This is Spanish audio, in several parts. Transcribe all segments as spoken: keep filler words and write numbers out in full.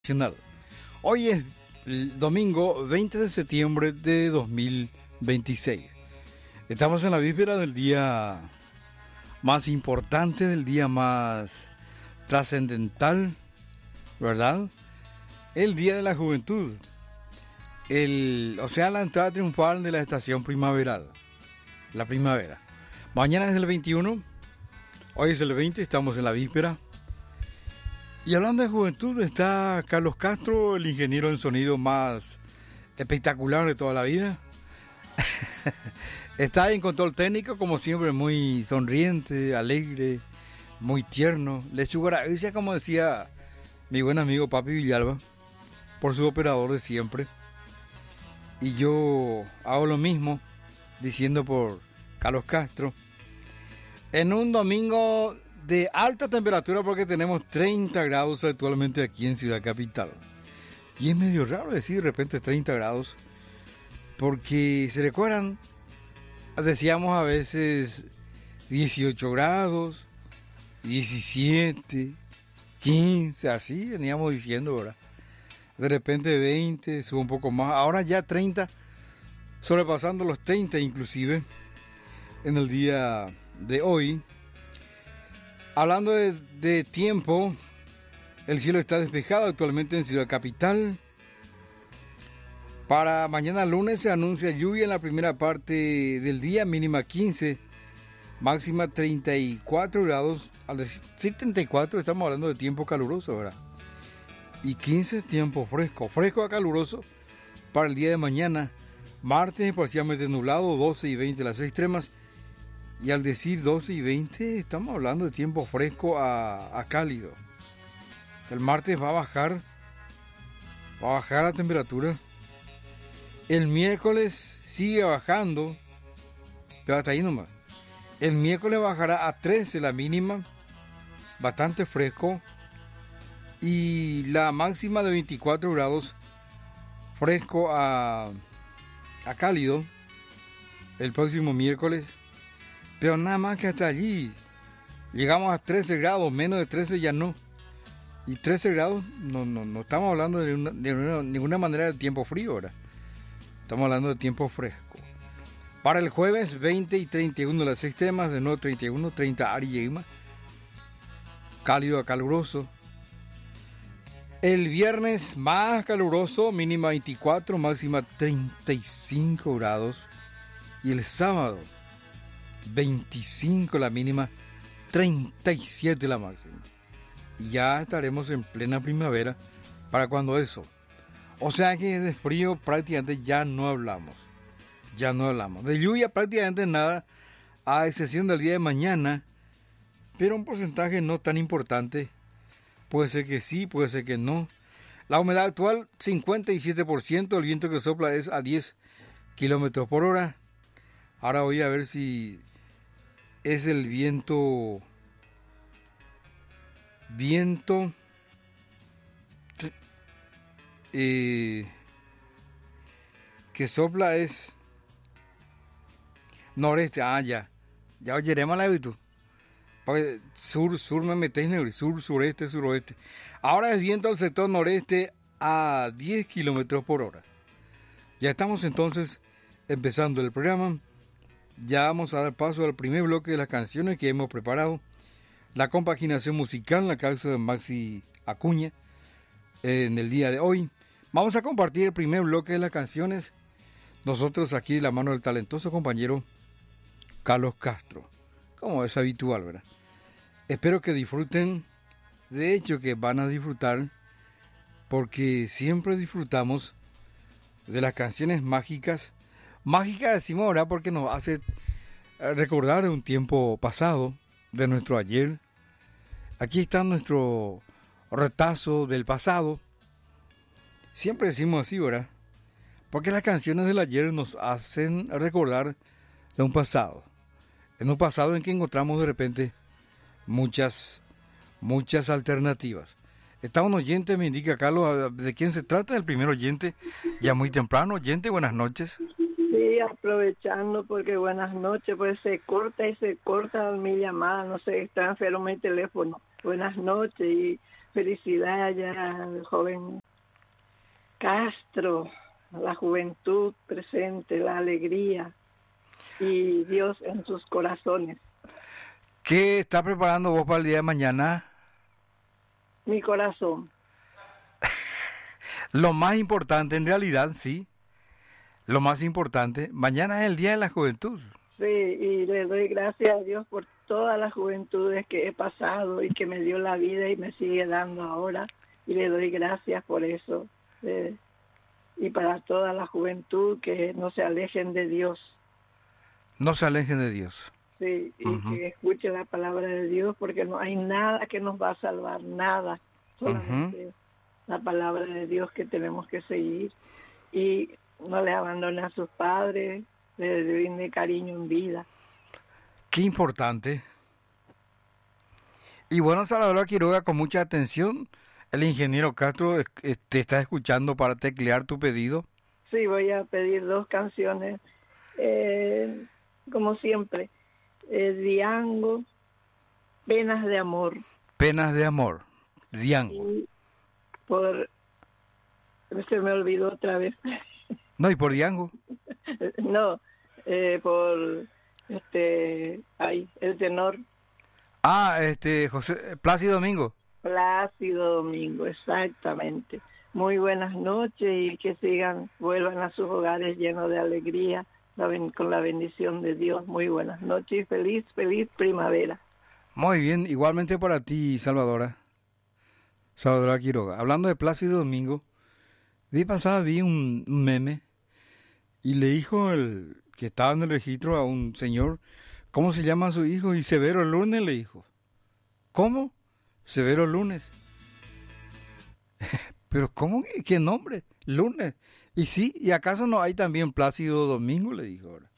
Nacional. Hoy es el domingo veinte de septiembre de dos mil veintiséis. Estamos en la víspera del día más importante, del día más trascendental, ¿verdad? El Día de la Juventud. El, o sea, la entrada triunfal de la estación primaveral. La primavera. Mañana es el veintiuno, hoy es el veinte, estamos en la víspera. Y hablando de juventud, está Carlos Castro, el ingeniero en sonido más espectacular de toda la vida. Está en control técnico, como siempre, muy sonriente, alegre, muy tierno. Le agradece, como decía mi buen amigo Papi Villalba, por su operador de siempre. Y yo hago lo mismo, diciendo por Carlos Castro. En un domingo de alta temperatura, porque tenemos treinta grados actualmente aquí en Ciudad Capital. Y es medio raro decir de repente treinta grados, porque se recuerdan, decíamos a veces dieciocho grados, diecisiete, quince, así veníamos diciendo, ¿verdad? De repente veinte, sube un poco más, ahora ya treinta, sobrepasando los treinta inclusive, en el día de hoy. Hablando de, de tiempo, el cielo está despejado actualmente en Ciudad Capital. Para mañana lunes se anuncia lluvia en la primera parte del día, mínima quince, máxima treinta y cuatro grados. Al decir treinta y cuatro estamos hablando de tiempo caluroso, ¿verdad? Y quince, tiempo fresco, fresco a caluroso para el día de mañana. Martes parcialmente nublado, doce y veinte las extremas. Y al decir doce y veinte, estamos hablando de tiempo fresco a, a cálido. El martes va a bajar, va a bajar la temperatura. El miércoles sigue bajando, pero hasta ahí nomás. El miércoles bajará a trece la mínima, bastante fresco. Y la máxima de veinticuatro grados, fresco a, a cálido, el próximo miércoles. Pero nada más que hasta allí. Llegamos a trece grados, menos de trece ya no. Y trece grados, no, no, no estamos hablando de, una, de una, ninguna manera de tiempo frío ahora. Estamos hablando de tiempo fresco. Para el jueves, veinte y treinta y uno las extremas, de nuevo treinta y uno, treinta Ariema. Cálido a caluroso. El viernes más caluroso, mínima veinticuatro, máxima treinta y cinco grados. Y el sábado, veinticinco la mínima, treinta y siete la máxima. Y ya estaremos en plena primavera para cuando eso. O sea que de frío prácticamente ya no hablamos. Ya no hablamos. De lluvia prácticamente nada, a excepción del día de mañana, pero un porcentaje no tan importante. Puede ser que sí, puede ser que no. La humedad actual, cincuenta y siete por ciento. El viento que sopla es a diez kilómetros por hora. Ahora voy a ver si es el viento, viento eh, que sopla es noreste. Ah, ya, ya oyeremos la virtud. Sur, sur me metéis negro, sur, sureste, suroeste. Ahora es viento al sector noreste a diez kilómetros por hora. Ya estamos entonces empezando el programa. Ya vamos a dar paso al primer bloque de las canciones que hemos preparado. La compaginación musical, la causa de Maxi Acuña, en el día de hoy. Vamos a compartir el primer bloque de las canciones. Nosotros aquí de la mano del talentoso compañero Carlos Castro, como es habitual, ¿verdad? Espero que disfruten. De hecho que van a disfrutar, porque siempre disfrutamos de las canciones mágicas. Mágica decimos ahora porque nos hace recordar un tiempo pasado, de nuestro ayer. Aquí está nuestro retazo del pasado. Siempre decimos así, ¿verdad? Porque las canciones del ayer nos hacen recordar de un pasado. En un pasado en que encontramos de repente muchas, muchas alternativas. Está un oyente, me indica Carlos, ¿de quién se trata? El primer oyente, ya muy temprano. Oyente, buenas noches. Sí, aprovechando porque buenas noches, pues se corta y se corta mi llamada, no sé, está enfermo mi teléfono. Buenas noches y felicidad ya al joven Castro, a la juventud presente, la alegría y Dios en sus corazones. ¿Qué está preparando vos para el día de mañana? Mi corazón. Lo más importante, en realidad, sí. Lo más importante, mañana es el Día de la Juventud. Sí, y le doy gracias a Dios por todas las juventudes que he pasado y que me dio la vida y me sigue dando ahora. Y le doy gracias por eso. Eh, y para toda la juventud, que no se alejen de Dios. No se alejen de Dios. Sí, y Uh-huh. que escuchen la palabra de Dios, porque no hay nada que nos va a salvar, nada. Solamente uh-huh. la palabra de Dios que tenemos que seguir. Y no le abandonen a sus padres, le den cariño en vida. Qué importante. Y bueno, Salvador Quiroga, con mucha atención, el ingeniero Castro te está escuchando para teclear tu pedido. Sí, voy a pedir dos canciones, eh, como siempre. Eh, Diango, Penas de Amor. Penas de Amor, Diango. Y por... Se me olvidó otra vez. No, ¿y por Diango? No, eh, por este, ay, el tenor. Ah, este, José, Plácido Domingo. Plácido Domingo, exactamente. Muy buenas noches y que sigan, vuelvan a sus hogares llenos de alegría, la ben, con la bendición de Dios. Muy buenas noches y feliz, feliz primavera. Muy bien, igualmente para ti, Salvadora. Salvadora Quiroga. Hablando de Plácido Domingo, vi pasada, vi un, un meme y le dijo el que estaba en el registro a un señor, ¿cómo se llama su hijo? Y Severo Lunes le dijo. ¿Cómo? Severo Lunes. Pero ¿cómo? ¿Qué nombre? Lunes. Y sí, ¿y acaso no hay también Plácido Domingo? Le dijo ahora.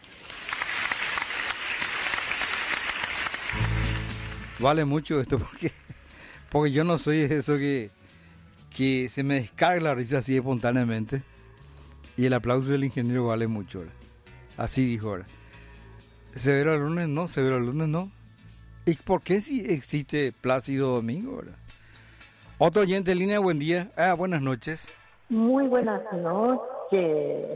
Vale mucho esto porque, porque yo no soy eso que, que se me descarga la risa así espontáneamente. Y el aplauso del ingeniero vale mucho ahora. Así dijo ahora. Severo Lunes no, Severo Lunes no. ¿Y por qué si existe Plácido Domingo ahora? Otro oyente en línea, buen día. Ah, buenas noches. Muy buenas noches.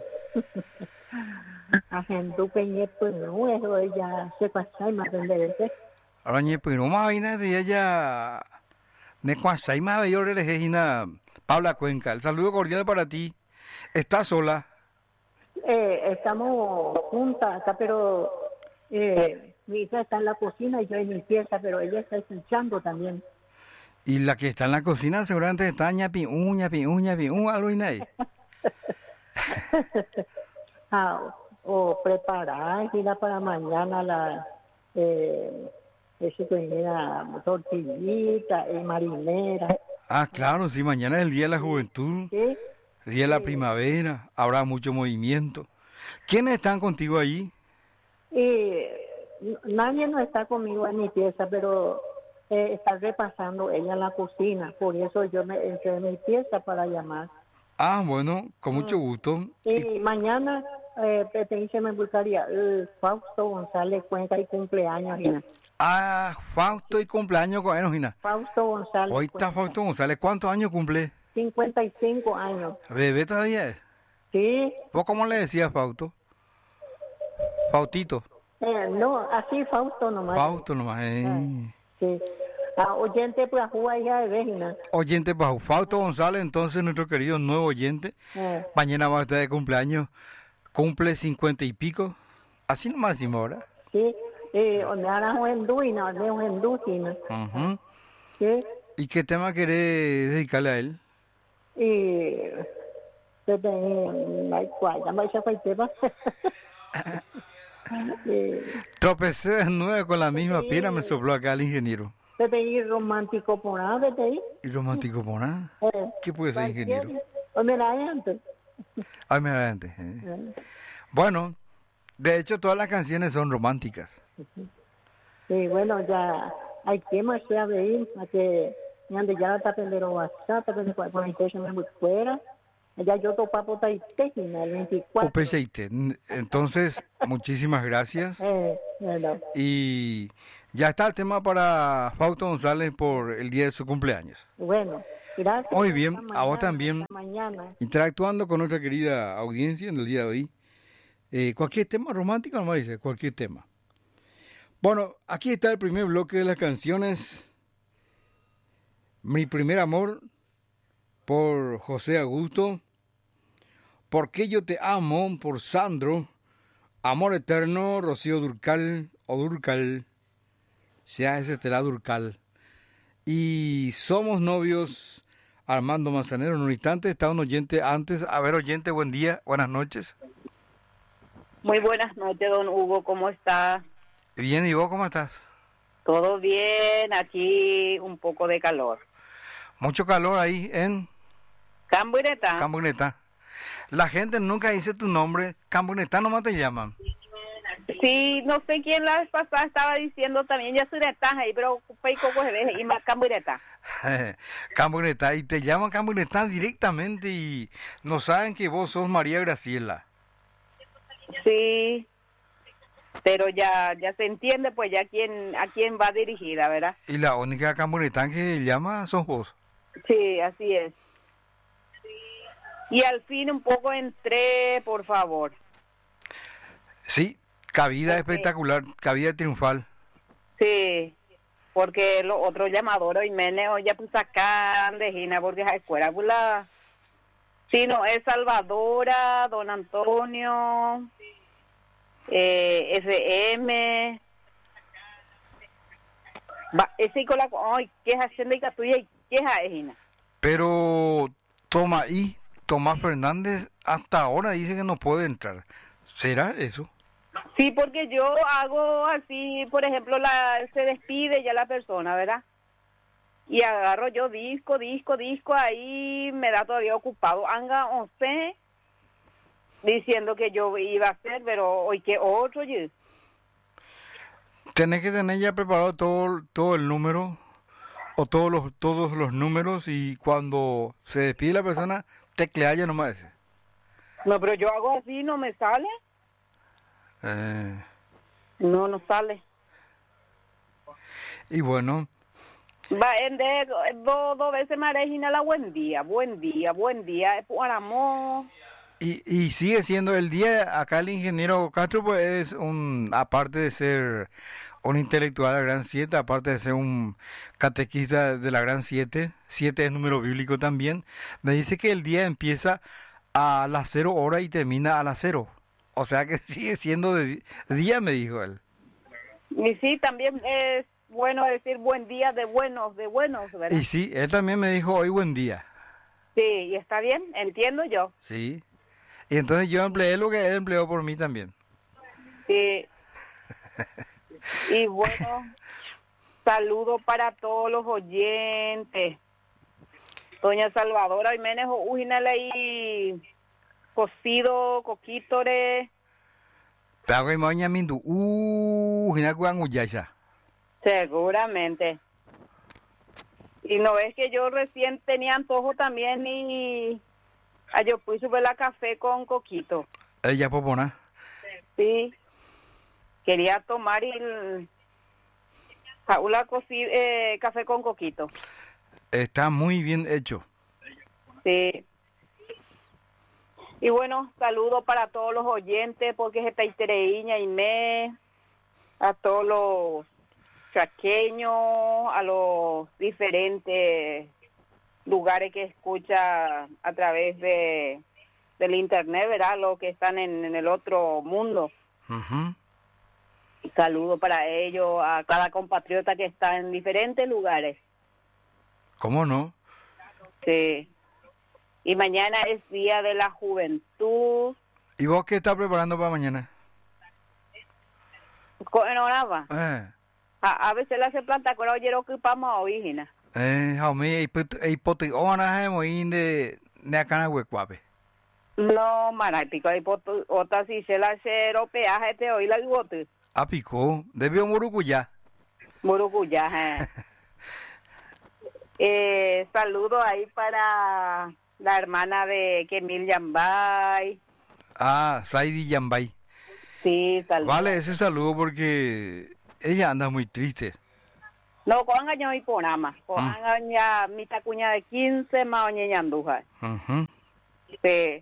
Agendo peñe pues no, eso ella se pasa y más de veces. Ahora ñe pues no más vaina de ella. Ne cuasa y más yo le Regina Paula Cuenca. El saludo cordial para ti. ¿Estás sola? Eh, estamos juntas acá, pero eh, mi hija está en la cocina y yo en mi pieza, pero ella está escuchando también. Y la que está en la cocina seguramente está ñapi un, ñapi un, ñapi un, algo y nadie. ah, o preparar y la para mañana la eh, eso que era tortillita y marinera. Ah, claro, sí, mañana es el Día de la Juventud. ¿Sí? El Día de la Primavera, habrá mucho movimiento. ¿Quiénes están contigo allí? Y nadie no está conmigo en mi pieza, pero eh, está repasando ella en la cocina, por eso yo me entré en mi pieza para llamar. Ah, bueno, con mucho gusto. Y, y mañana eh, te dice me gustaría eh, Fausto González Cuenca y cumpleaños, Gina. Ah, Fausto y cumpleaños con él, Gina. Fausto González. Hoy está Fausto González. ¿Cuántos años cumple? cincuenta y cinco años. ¿Bebé todavía es? Sí. ¿Vos cómo le decías, Fausto? Fautito. Eh, no, así Fausto nomás. Fausto nomás. Eh. Ah, sí. Ah, oyente para jugar ya de Regina. Oyente bajo Fausto González, entonces nuestro querido nuevo oyente. Eh. Mañana va a estar de cumpleaños. Cumple cincuenta y pico. Así nomás decimos ahora. Sí. Eh, donde ahora es un duina, donde es un duina. Uh-huh. Sí. ¿Y qué tema querés dedicarle a él? Y yo tenía cuál, no se fue tema. Tropecé de nuevo con la misma sí. piedra, me sopló acá el ingeniero. Yo tenía romántico por nada, vete ahí. ¿Y romántico por nada? Eh, ¿Qué puede ser, ingeniero? O me la antes. Ay, me adelante. Eh. Eh. Bueno, de hecho todas las canciones son románticas. Sí, bueno, ya hay temas que a ver, a que donde ya está aprendiendo WhatsApp, pero por la intención me fuera. Ya yo topa por ahí técnica el veinticuatro. Entonces, muchísimas gracias. Eh, bueno. Y Ya está el tema para Fausto González por el día de su cumpleaños. Bueno, gracias. Muy bien, Hasta a vos mañana, también, hasta mañana. interactuando con nuestra querida audiencia en el día de hoy. Eh, cualquier tema romántico, nomás dice, cualquier tema. Bueno, aquí está el primer bloque de las canciones. Mi primer amor, por José Augusto. ¿Por qué yo te amo? Por Sandro. Amor eterno, Rocío Durcal o Durcal. Sea ese Estela Durcal. Y Somos novios, Armando Manzanero. En un instante está un oyente antes. A ver, oyente, buen día, buenas noches. Muy buenas noches, don Hugo, ¿cómo está? Bien, ¿y vos cómo estás? Todo bien, aquí un poco de calor. Mucho calor ahí en Camburetá. Camburetá. La gente nunca dice tu nombre. Camburetá nomás te llaman. Sí, no sé quién la vez pasada estaba diciendo también, ya soy de Taja, pero Peico pues y más Camburetá. Camburetá, y te llaman Camburetá directamente y no saben que vos sos María Graciela. Sí, pero ya ya se entiende pues ya quién a quién va dirigida, ¿verdad? Y la única Camburetá que llama sos vos. Sí, así es. Y al fin un poco entré, por favor. Sí, cabida Okay. espectacular, cabida triunfal. Sí, porque los otros llamadores y Meneo ya pues sacan de Gina porque esa escuela pues la... Sí, no, es Salvadora, Don Antonio, eh, F M, va, ese con la... Ay, ¿qué es haciendo y tuya y qué es Gina? Pero Toma y Tomás Fernández hasta ahora dice que no puede entrar. ¿Será eso? Sí, porque yo hago así, por ejemplo, la se despide ya la persona, ¿verdad? Y agarro yo disco, disco, disco, ahí me da todavía ocupado. Anga once diciendo que yo iba a hacer, pero hoy que otro, oye. Tenés que tener ya preparado todo, todo el número o todos los todos los números y cuando se despide la persona, teclea ya nomás ese. No, pero yo hago así, ¿no me sale? Eh, No, no sale. y bueno, Va, en de, dos, dos veces me regina la buen día, buen día, buen día, por amor. y, y sigue siendo el día, acá el ingeniero Castro pues es un, aparte de ser un intelectual de la Gran Siete, aparte de ser un catequista de la Gran Siete, siete es número bíblico también, me dice que el día empieza a las cero horas y termina a las cero. O sea que sigue siendo de día, me dijo él. Y sí, también es bueno decir buen día de buenos, de buenos, ¿verdad? Y sí, él también me dijo hoy buen día. Sí, y está bien, entiendo yo. Sí. Y entonces yo empleé lo que él empleó por mí también. Sí. Y bueno, saludo para todos los oyentes. Doña Salvadora Jiménez, ujinale ahí cocido, coquítore. Pero que mañana mindu, uh, hina kuang uyaya. Seguramente. Y no es que yo recién tenía antojo también y a yo fui subir la café con coquito. Ella popona. Sí. Quería tomar el una coci- eh, café con coquito. Está muy bien hecho. Sí. Y bueno, saludo para todos los oyentes, porque es esta Itereíña y me, a todos los chaqueños, a los diferentes lugares que escucha a través de del internet, ¿verdad? Los que están en, en el otro mundo. Uh-huh. Saludo para ellos, a cada compatriota que está en diferentes lugares. ¿Cómo no? Sí. Y mañana es Día de la Juventud. ¿Y vos qué estás preparando para mañana? Enhorabuena. Eh, A, a veces le hace planta con oye lo que pamos hoy, Gina. eh, jaume, y poti, ona, eh, muy de, de acá en Huecuape. No, marático, hay otra si se la hace peaje te hoy la bote. Ah, picó, debió Murucuyá. Murucuyá, eh. eh, saludo ahí para la hermana de Kemil Yambay. Ah, Saidi Yambay. Sí, saludo. Vale, ese saludo porque ella anda muy triste. No, con año y por ama. Con Mm. año mi tacuña de quince más oñe ñanduja. Ujú. Sí.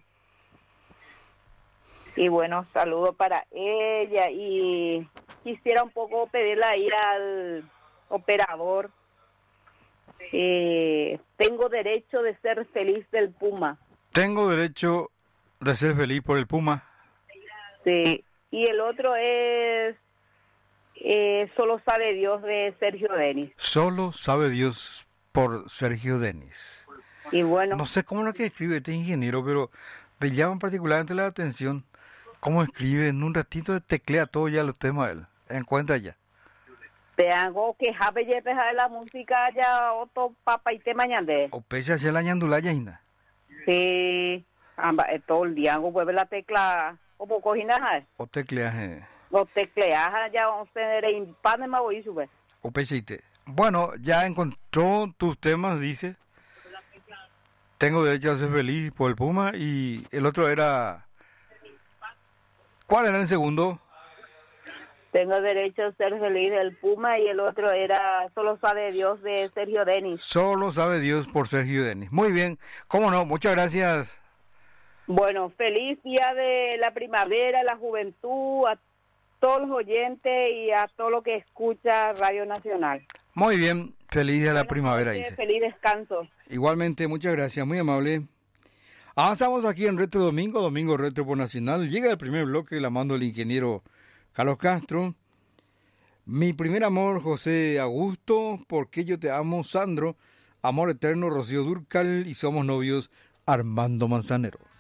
Y bueno, saludo para ella y quisiera un poco pedirle ahí al operador. Eh, tengo derecho de ser feliz del Puma. Tengo derecho de ser feliz por el Puma. Sí. Y el otro es eh, Solo sabe Dios de Sergio Denis. Solo sabe Dios por Sergio Denis. Y bueno, No sé cómo es lo que escribe este ingeniero, pero me llama particularmente la atención cómo escribe. En un ratito teclea todo ya los temas él. Encuentra ya. te hago que jabe de la música ya otro papa y te mañana. O pese a hacer la ñandulaya, Ina. Sí, amba, eh, todo el día hago vuelve la tecla como cojina. O tecleaje. Los tecleas ya vamos a tener impane más voy a subir. O pesite. Bueno, ya encontró tus temas, dice. Tengo derecho a ser feliz por el Puma. Y el otro era... ¿Cuál era el segundo? Tengo derecho a ser feliz del Puma y el otro era Solo sabe Dios de Sergio Denis. Solo sabe Dios por Sergio Denis. Muy bien. ¿Cómo no? Muchas gracias. Bueno, feliz día de la primavera, la juventud, a todos los oyentes y a todo lo que escucha Radio Nacional. Muy bien. Feliz día de la Buenas primavera, noches, dice. feliz descanso. Igualmente, muchas gracias. Muy amable. Avanzamos aquí en Retro Domingo, Domingo Retro por Nacional. Llega el primer bloque, la mando el ingeniero Carlos Castro. Mi primer amor, José Augusto. ¿Por qué yo te amo, Sandro? Amor eterno, Rocío Dúrcal. Y somos novios, Armando Manzanero.